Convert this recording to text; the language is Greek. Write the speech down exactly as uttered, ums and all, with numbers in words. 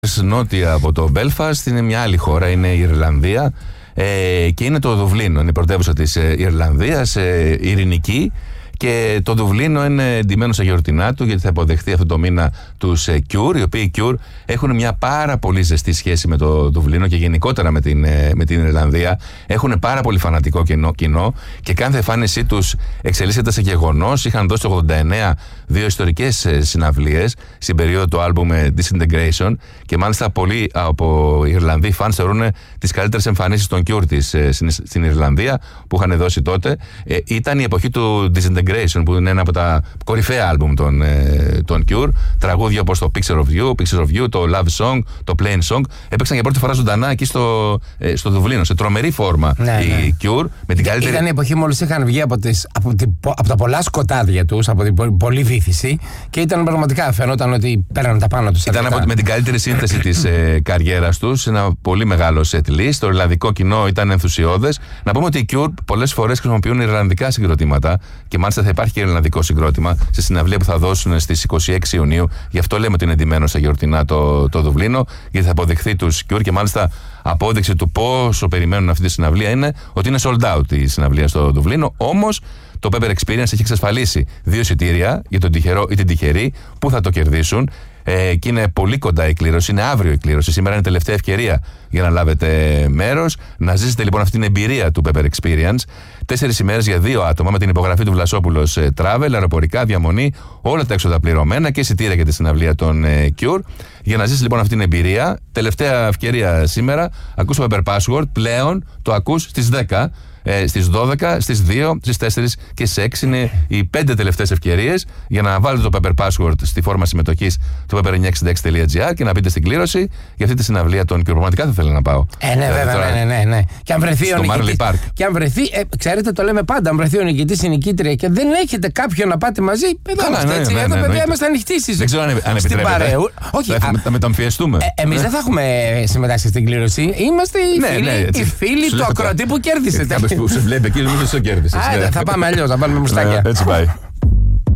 Νότια από το Belfast είναι μια άλλη χώρα, είναι η Ιρλανδία ε, και είναι το Δουβλίνο, είναι η πρωτεύουσα της ε, Ιρλανδίας, ε, ειρηνική. Και το Δουβλίνο είναι εντυμένο στα γιορτινά του, γιατί θα υποδεχθεί αυτό το μήνα τους ε, Cure, οι οποίοι Cure έχουν μια πάρα πολύ ζεστή σχέση με το Δουβλίνο και γενικότερα με την, ε, με την Ιρλανδία. Έχουν πάρα πολύ φανατικό κοινό, κοινό και κάθε εμφάνισή τους εξελίσσεται σε γεγονός. Είχαν δώσει το ογδόντα εννέα δύο ιστορικές ε, συναυλίες στην περίοδο του άλμπουμ Disintegration και μάλιστα πολλοί από οι Ιρλανδοί φανς θεωρούν τις καλύτερες εμφανίσεις των Cure της, ε, στην, στην Ιρλανδία που είχαν δώσει τότε. Ε, ήταν η εποχή του Disintegration, που είναι ένα από τα κορυφαία άλμπουμ των, ε, των Cure. Τραγούδια όπως το Picture of You, Pictures of You, το Love Song, το Plain Song έπαιξαν για πρώτη φορά ζωντανά εκεί στο, ε, στο Δουβλίνο, σε τρομερή φόρμα ναι, οι ναι. Cure. Με την καλύτερη... Ήταν η εποχή μόλις είχαν βγει από, τις, από, την, από τα πολλά σκοτάδια τους, από την πολλή βύθιση και ήταν πραγματικά, φαινόταν ότι πέραν τα πάνω τους. Ήταν από, με την καλύτερη σύνθεση της ε, καριέρας τους, ένα πολύ μεγάλο set list. Το ιρλανδικό κοινό ήταν ενθουσιώδες. Να πούμε ότι οι Cure πολλές φορές χρησιμοποιούν ιρλανδικά συγκροτήματα και μάλιστα θα υπάρχει και ιρλανδικό συγκρότημα σε συναυλία που θα δώσουν στις είκοσι έξι Ιουνίου. Γι' αυτό λέμε ότι είναι εντυμένο στα γιορτινά το, το Δουβλίνο, γιατί θα αποδεχθεί τους Cure και μάλιστα απόδειξη του πόσο περιμένουν αυτή τη συναυλία είναι ότι είναι sold out η συναυλία στο Δουβλίνο. Όμως το Pepper Experience έχει εξασφαλίσει δύο εισιτήρια για τον τυχερό ή την τυχερή που θα το κερδίσουν. Ε, και είναι πολύ κοντά η κλήρωση, είναι αύριο η κλήρωση. Σήμερα είναι η τελευταία ευκαιρία για να λάβετε μέρος. Να ζήσετε λοιπόν αυτή την εμπειρία του Pepper Experience. Τέσσερις ημέρες για δύο άτομα με την υπογραφή του Βλασόπουλος ε, Travel, αεροπορικά, διαμονή, όλα τα έξοδα πληρωμένα και εισιτήρια για τη συναυλία των ε, Cure. Για να ζήσεις λοιπόν αυτή την εμπειρία, τελευταία ευκαιρία σήμερα. Ακούς το Pepper Password, πλέον το ακούς στις δέκα. Ε, στις δώδεκα, στις δύο, στις τέσσερις και στις έξι είναι οι πέντε τελευταίες ευκαιρίες για να βάλετε το Pepper Password στη φόρμα συμμετοχής του pepper εννιακόσια εξήντα έξι τελεία τζι άρ και να μπείτε στην κλήρωση για αυτή τη συναυλία των Cure. Πραγματικά θα θέλω να πάω. Ε, ναι, βέβαια, τώρα, ναι, ναι, ναι. Και αν βρεθεί ο νικητής. Και αν βρεθεί, ε, ξέρετε, το λέμε πάντα, αν βρεθεί ο νικητής ή η νικήτρια και δεν έχετε κάποιον να πάτε μαζί, εδώ είμαστε έτσι. Εδώ, παιδιά, είμαστε ανοιχτοί στις. Δεν ξέρω αν επιτρέπετε. Όχι, θα μεταμφιεστούμε. Εμείς δεν θα έχουμε συμμετάσχει στην κλήρωση. Είμαστε οι φίλοι του ακροατή που κέρδισε. Που σε βλέπει εκεί, νομίζω ότι το κέρδισε. Θα πάμε αλλιώς, θα πάμε με μουστάκια. Έτσι πάει.